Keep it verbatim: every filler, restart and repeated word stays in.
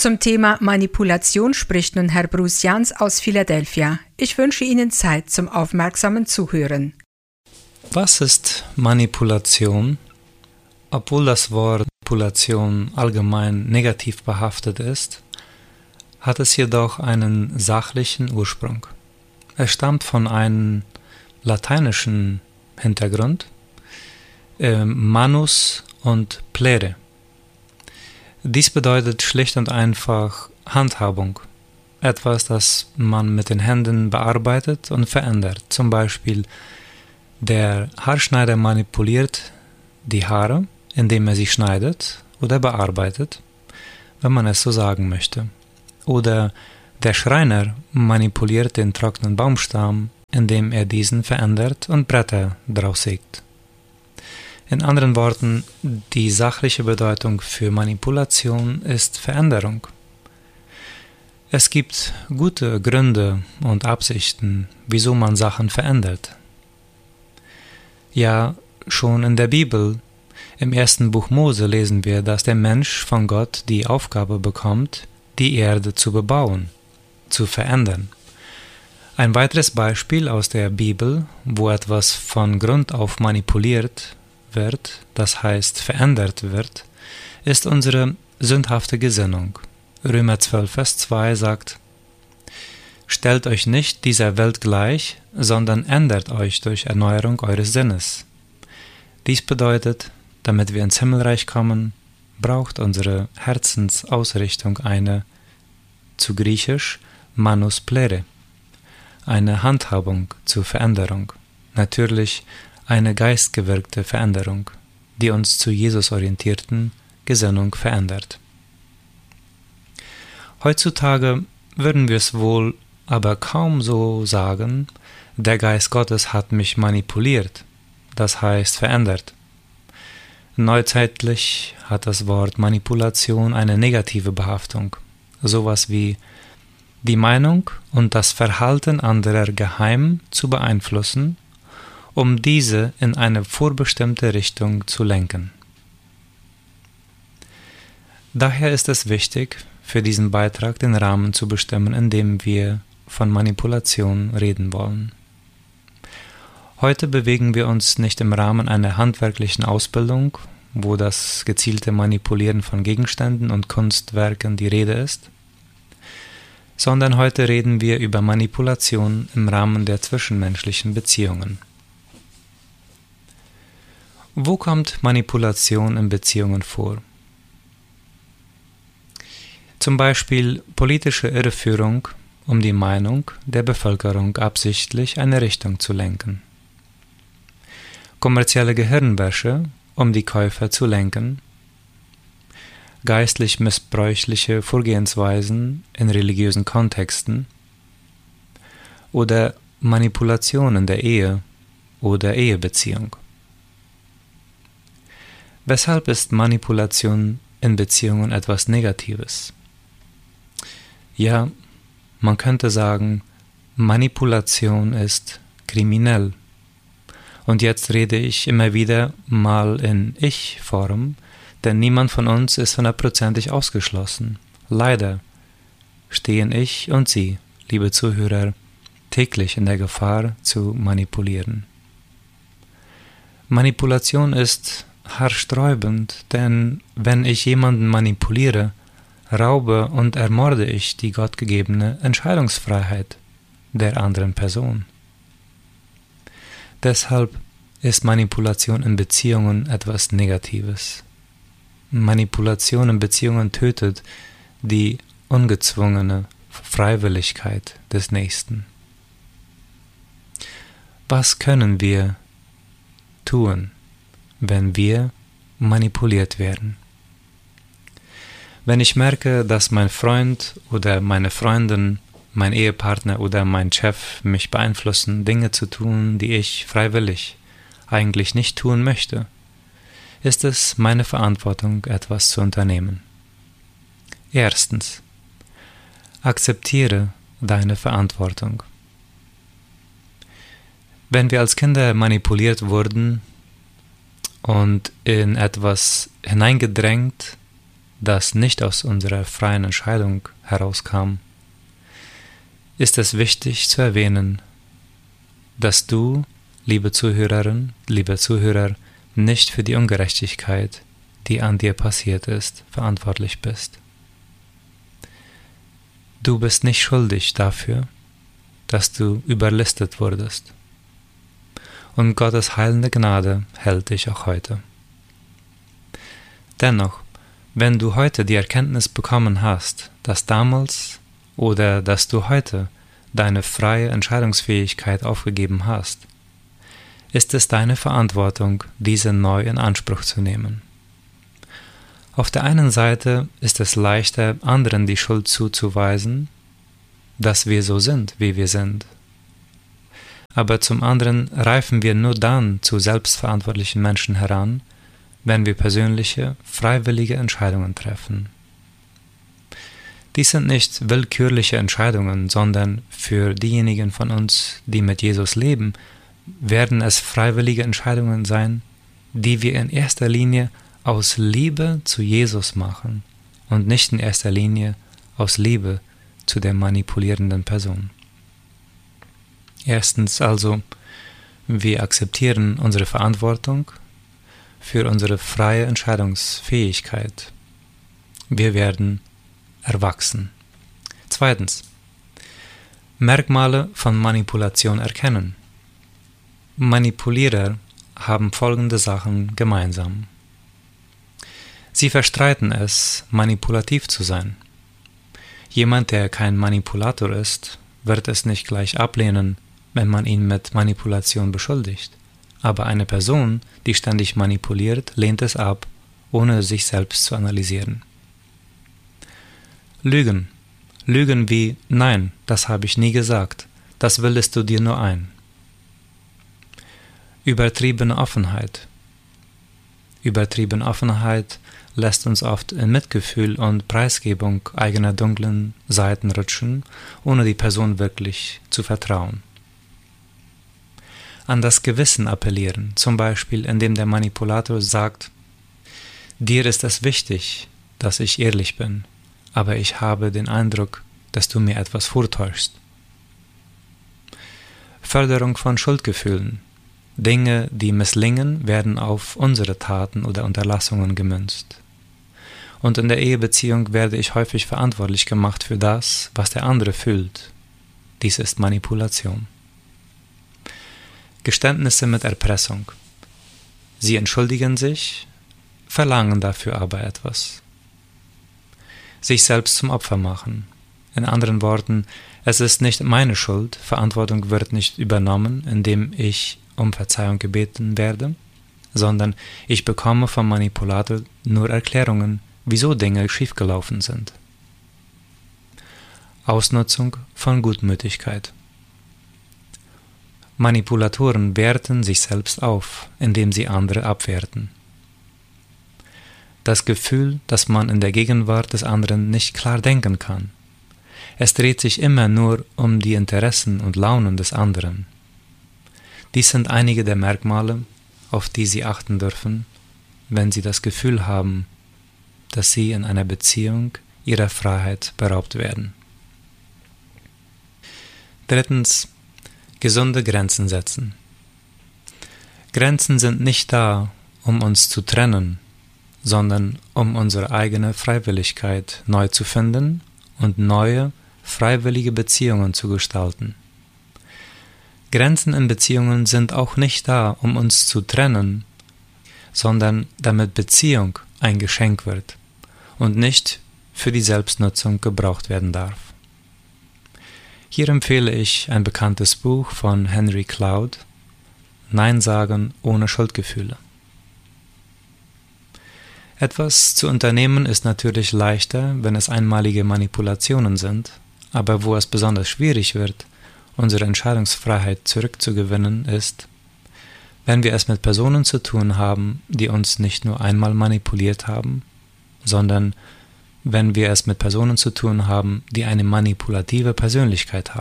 Zum Thema Manipulation spricht nun Herr Bruce Jans aus Philadelphia. Ich wünsche Ihnen Zeit zum aufmerksamen Zuhören. Was ist Manipulation? Obwohl das Wort Manipulation allgemein negativ behaftet ist, hat es jedoch einen sachlichen Ursprung. Es stammt von einem lateinischen Hintergrund, äh, manus und plere. Dies bedeutet schlicht und einfach Handhabung, etwas, das man mit den Händen bearbeitet und verändert. Zum Beispiel der Haarschneider manipuliert die Haare, indem er sie schneidet oder bearbeitet, wenn man es so sagen möchte. Oder der Schreiner manipuliert den trockenen Baumstamm, indem er diesen verändert und Bretter draus sägt. In anderen Worten, die sachliche Bedeutung für Manipulation ist Veränderung. Es gibt gute Gründe und Absichten, wieso man Sachen verändert. Ja, schon in der Bibel, im ersten Buch Mose lesen wir, dass der Mensch von Gott die Aufgabe bekommt, die Erde zu bebauen, zu verändern. Ein weiteres Beispiel aus der Bibel, wo etwas von Grund auf manipuliert wird, das heißt verändert wird, ist unsere sündhafte Gesinnung. Römer zwölf, Vers zwei sagt: Stellt euch nicht dieser Welt gleich, sondern ändert euch durch Erneuerung eures Sinnes. Dies bedeutet, damit wir ins Himmelreich kommen, braucht unsere Herzensausrichtung eine, zu Griechisch, manus plere, eine Handhabung zur Veränderung, natürlich eine geistgewirkte Veränderung, die uns zu Jesus orientierten Gesinnung verändert. Heutzutage würden wir es wohl aber kaum so sagen, der Geist Gottes hat mich manipuliert, das heißt verändert. Neuzeitlich hat das Wort Manipulation eine negative Behaftung, sowas wie die Meinung und das Verhalten anderer geheim zu beeinflussen, um diese in eine vorbestimmte Richtung zu lenken. Daher ist es wichtig, für diesen Beitrag den Rahmen zu bestimmen, in dem wir von Manipulation reden wollen. Heute bewegen wir uns nicht im Rahmen einer handwerklichen Ausbildung, wo das gezielte Manipulieren von Gegenständen und Kunstwerken die Rede ist, sondern heute reden wir über Manipulation im Rahmen der zwischenmenschlichen Beziehungen. Wo kommt Manipulation in Beziehungen vor? Zum Beispiel politische Irreführung, um die Meinung der Bevölkerung absichtlich eine Richtung zu lenken. Kommerzielle Gehirnwäsche, um die Käufer zu lenken. Geistlich missbräuchliche Vorgehensweisen in religiösen Kontexten. Oder Manipulation in der Ehe oder Ehebeziehung. Weshalb ist Manipulation in Beziehungen etwas Negatives? Ja, man könnte sagen, Manipulation ist kriminell. Und jetzt rede ich immer wieder mal in Ich-Form, denn niemand von uns ist hundertprozentig ausgeschlossen. Leider stehen ich und Sie, liebe Zuhörer, täglich in der Gefahr zu manipulieren. Manipulation ist haarsträubend, denn wenn ich jemanden manipuliere, raube und ermorde ich die gottgegebene Entscheidungsfreiheit der anderen Person. Deshalb ist Manipulation in Beziehungen etwas Negatives. Manipulation in Beziehungen tötet die ungezwungene Freiwilligkeit des Nächsten. Was können wir tun, wenn wir manipuliert werden? Wenn ich merke, dass mein Freund oder meine Freundin, mein Ehepartner oder mein Chef mich beeinflussen, Dinge zu tun, die ich freiwillig eigentlich nicht tun möchte, ist es meine Verantwortung, etwas zu unternehmen. Erstens, akzeptiere deine Verantwortung. Wenn wir als Kinder manipuliert wurden und in etwas hineingedrängt, das nicht aus unserer freien Entscheidung herauskam, ist es wichtig zu erwähnen, dass du, liebe Zuhörerin, lieber Zuhörer, nicht für die Ungerechtigkeit, die an dir passiert ist, verantwortlich bist. Du bist nicht schuldig dafür, dass du überlistet wurdest. Und Gottes heilende Gnade hält dich auch heute. Dennoch, wenn du heute die Erkenntnis bekommen hast, dass damals oder dass du heute deine freie Entscheidungsfähigkeit aufgegeben hast, ist es deine Verantwortung, diese neu in Anspruch zu nehmen. Auf der einen Seite ist es leichter, anderen die Schuld zuzuweisen, dass wir so sind, wie wir sind. Aber zum anderen reifen wir nur dann zu selbstverantwortlichen Menschen heran, wenn wir persönliche, freiwillige Entscheidungen treffen. Dies sind nicht willkürliche Entscheidungen, sondern für diejenigen von uns, die mit Jesus leben, werden es freiwillige Entscheidungen sein, die wir in erster Linie aus Liebe zu Jesus machen und nicht in erster Linie aus Liebe zu der manipulierenden Person. Erstens also, wir akzeptieren unsere Verantwortung für unsere freie Entscheidungsfähigkeit. Wir werden erwachsen. Zweitens, Merkmale von Manipulation erkennen. Manipulierer haben folgende Sachen gemeinsam. Sie verstreiten es, manipulativ zu sein. Jemand, der kein Manipulator ist, wird es nicht gleich ablehnen, wenn man ihn mit Manipulation beschuldigt. Aber eine Person, die ständig manipuliert, lehnt es ab, ohne sich selbst zu analysieren. Lügen. Lügen wie, nein, das habe ich nie gesagt, das bildest du dir nur ein. Übertriebene Offenheit. Übertriebene Offenheit lässt uns oft in Mitgefühl und Preisgebung eigener dunklen Seiten rutschen, ohne die Person wirklich zu vertrauen. An das Gewissen appellieren, zum Beispiel indem der Manipulator sagt, dir ist es wichtig, dass ich ehrlich bin, aber ich habe den Eindruck, dass du mir etwas vortäuschst. Förderung von Schuldgefühlen. Dinge, die misslingen, werden auf unsere Taten oder Unterlassungen gemünzt. Und in der Ehebeziehung werde ich häufig verantwortlich gemacht für das, was der andere fühlt. Dies ist Manipulation. Geständnisse mit Erpressung. Sie entschuldigen sich, verlangen dafür aber etwas. Sich selbst zum Opfer machen. In anderen Worten, es ist nicht meine Schuld, Verantwortung wird nicht übernommen, indem ich um Verzeihung gebeten werde, sondern ich bekomme vom Manipulator nur Erklärungen, wieso Dinge schiefgelaufen sind. Ausnutzung von Gutmütigkeit. Manipulatoren werten sich selbst auf, indem sie andere abwerten. Das Gefühl, dass man in der Gegenwart des anderen nicht klar denken kann. Es dreht sich immer nur um die Interessen und Launen des anderen. Dies sind einige der Merkmale, auf die Sie achten dürfen, wenn Sie das Gefühl haben, dass Sie in einer Beziehung Ihrer Freiheit beraubt werden. Drittens, gesunde Grenzen setzen. Grenzen sind nicht da, um uns zu trennen, sondern um unsere eigene Freiwilligkeit neu zu finden und neue, freiwillige Beziehungen zu gestalten. Grenzen in Beziehungen sind auch nicht da, um uns zu trennen, sondern damit Beziehung ein Geschenk wird und nicht für die Selbstnutzung gebraucht werden darf. Hier empfehle ich ein bekanntes Buch von Henry Cloud, Nein sagen ohne Schuldgefühle. Etwas zu unternehmen ist natürlich leichter, wenn es einmalige Manipulationen sind, aber wo es besonders schwierig wird, unsere Entscheidungsfreiheit zurückzugewinnen, ist, wenn wir es mit Personen zu tun haben, die uns nicht nur einmal manipuliert haben, sondern wenn wir es mit Personen zu tun haben, die eine manipulative Persönlichkeit haben.